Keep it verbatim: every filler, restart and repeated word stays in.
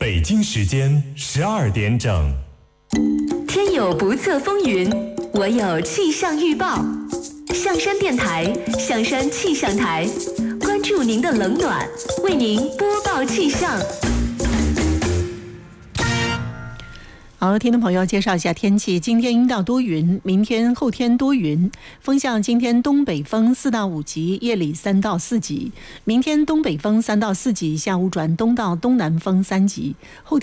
北京时间十二点整。 天有不测风云，我有气象预报。象山电台，象山气象台，关注您的冷暖，为您播报气象。 好，听众朋友，介绍一下天气。今天阴到多云，明天后天多云，风向今天东北风四到五级，夜里三到四级。明天东北风三到四级，下午转东到东南风三级。后天